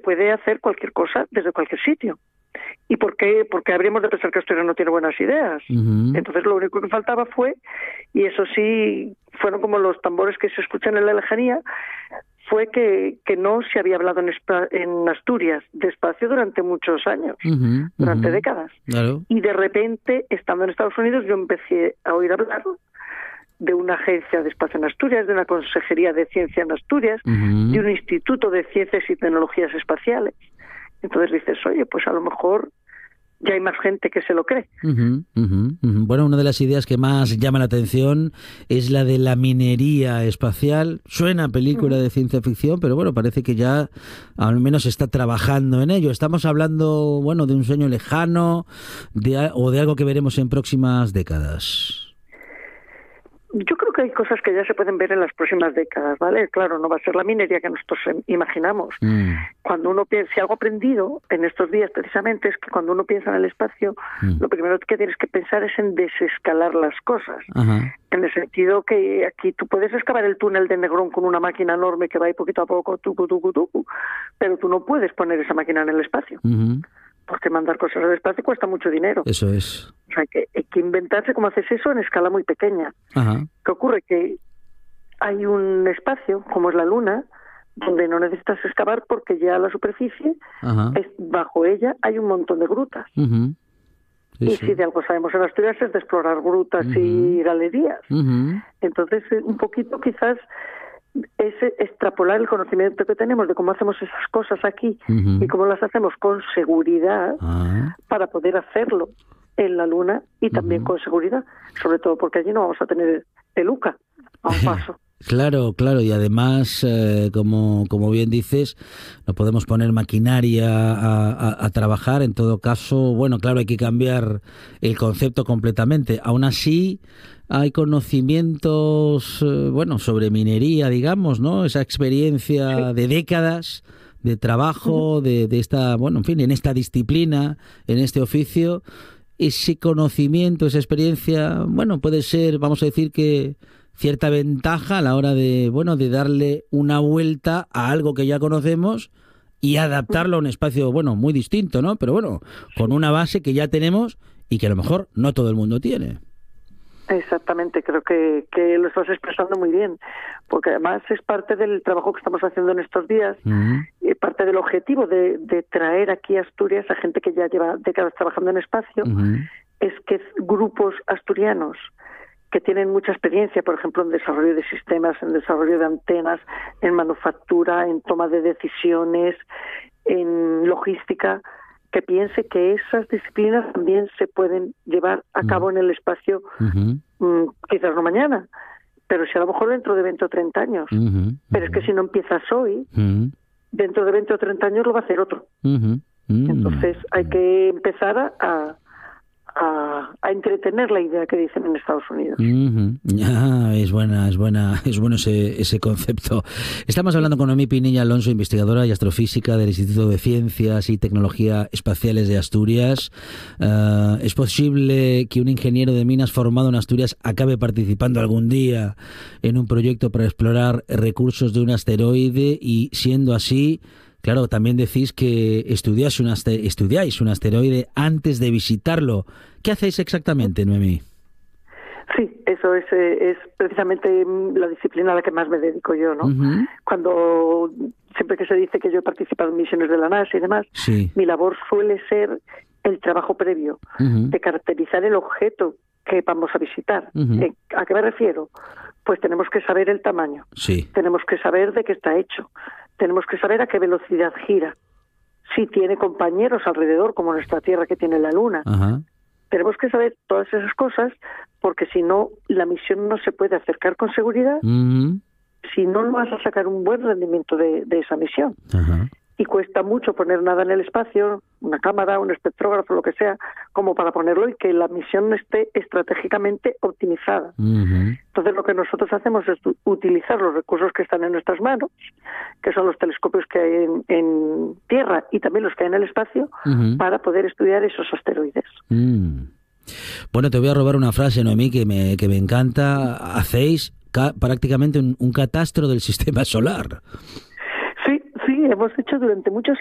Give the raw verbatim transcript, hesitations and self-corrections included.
puede hacer cualquier cosa desde cualquier sitio. ¿Y por qué? Porque habríamos de pensar que Asturias no tiene buenas ideas. Uh-huh. Entonces lo único que faltaba fue, y eso sí, fueron como los tambores que se escuchan en la lejanía, fue que, que no se había hablado en, Espa- en Asturias de espacio durante muchos años, uh-huh, durante uh-huh. décadas. Claro. Y de repente, estando en Estados Unidos, yo empecé a oír hablar de una agencia de espacio en Asturias, de una consejería de ciencia en Asturias, uh-huh. de un instituto de ciencias y tecnologías espaciales. Entonces dices, oye, pues a lo mejor ya hay más gente que se lo cree. Uh-huh, uh-huh, uh-huh. Bueno, una de las ideas que más llama la atención es la de la minería espacial. Suena a película uh-huh. de ciencia ficción, pero bueno, parece que ya al menos se está trabajando en ello. Estamos hablando, bueno, de un sueño lejano de, o de algo que veremos en próximas décadas. Yo creo que hay cosas que ya se pueden ver en las próximas décadas, ¿vale? Claro, no va a ser la minería que nosotros imaginamos. Mm. Cuando uno piensa, si algo aprendido en estos días precisamente es que cuando uno piensa en el espacio, mm. lo primero que tienes que pensar es en desescalar las cosas. Ajá. En el sentido que aquí tú puedes excavar el túnel de Negrón con una máquina enorme que va ahí poquito a poco, tucu, tucu, tucu, pero tú no puedes poner esa máquina en el espacio. Uh-huh. Porque mandar cosas al espacio cuesta mucho dinero. Eso es. O sea, que hay que inventarse cómo haces eso en escala muy pequeña. Ajá. ¿Qué ocurre? Que hay un espacio, como es la Luna, donde no necesitas excavar porque ya la superficie, es, bajo ella hay un montón de grutas. Uh-huh. Sí, y sí. si de algo sabemos en Asturias es de explorar grutas uh-huh. y galerías. Uh-huh. Entonces, un poquito quizás es extrapolar el conocimiento que tenemos de cómo hacemos esas cosas aquí uh-huh. y cómo las hacemos con seguridad uh-huh. para poder hacerlo en la Luna y también uh-huh. con seguridad, sobre todo porque allí no vamos a tener el U C A a un paso. Claro, claro, y además, eh, como, como bien dices, no podemos poner maquinaria a, a, a trabajar. En todo caso, bueno, claro, hay que cambiar el concepto completamente. Aún así, hay conocimientos, eh, bueno, sobre minería, digamos, ¿no? Esa experiencia sí. de décadas de trabajo, uh-huh. de, de esta, bueno, en fin, en esta disciplina, en este oficio. Ese conocimiento, esa experiencia, bueno, puede ser, vamos a decir que cierta ventaja a la hora de, bueno, de darle una vuelta a algo que ya conocemos y adaptarlo a un espacio, bueno, muy distinto, ¿no? Pero bueno, con una base que ya tenemos y que a lo mejor no todo el mundo tiene. Exactamente, creo que, que lo estás expresando muy bien, porque además es parte del trabajo que estamos haciendo en estos días, uh-huh. y parte del objetivo de, de traer aquí a Asturias a gente que ya lleva décadas trabajando en espacio, uh-huh. es que grupos asturianos que tienen mucha experiencia, por ejemplo, en desarrollo de sistemas, en desarrollo de antenas, en manufactura, en toma de decisiones, en logística, que piense que esas disciplinas también se pueden llevar a cabo uh-huh. en el espacio, uh-huh. mmm, quizás no mañana, pero si a lo mejor dentro de veinte o treinta años. Uh-huh. Pero es que si no empiezas hoy, uh-huh. dentro de veinte o treinta años lo va a hacer otro. Uh-huh. Uh-huh. Entonces hay que empezar a... a A, a entretener la idea que dicen en Estados Unidos. Uh-huh. Ah, es buena, es buena, es bueno ese, ese concepto. Estamos hablando con Noemí Pinilla Alonso, investigadora y astrofísica del Instituto de Ciencias y Tecnología Espaciales de Asturias. Uh, ¿Es posible que un ingeniero de minas formado en Asturias acabe participando algún día en un proyecto para explorar recursos de un asteroide? Y siendo así, claro, también decís que estudiáis un, aster- estudiáis un asteroide antes de visitarlo. ¿Qué hacéis exactamente, Noemí? Sí, eso es, es precisamente la disciplina a la que más me dedico yo, ¿no? Uh-huh. Cuando, siempre que se dice que yo he participado en misiones de la NASA y demás, sí. mi labor suele ser el trabajo previo, uh-huh. de caracterizar el objeto que vamos a visitar. Uh-huh. ¿A qué me refiero? Pues tenemos que saber el tamaño, sí. tenemos que saber de qué está hecho, tenemos que saber a qué velocidad gira, si tiene compañeros alrededor, como nuestra Tierra que tiene la Luna. Ajá. Tenemos que saber todas esas cosas, porque si no, la misión no se puede acercar con seguridad, uh-huh. si no, no vas a sacar un buen rendimiento de, de esa misión. Ajá. Y cuesta mucho poner nada en el espacio, una cámara, un espectrógrafo, lo que sea, como para ponerlo y que la misión esté estratégicamente optimizada. Uh-huh. Entonces lo que nosotros hacemos es utilizar los recursos que están en nuestras manos, que son los telescopios que hay en, en Tierra y también los que hay en el espacio, uh-huh. para poder estudiar esos asteroides. Uh-huh. Bueno, te voy a robar una frase, Noemí, que me, que me encanta. Hacéis ca- prácticamente un, un catastro del sistema solar. Sí, sí, hemos hecho durante muchos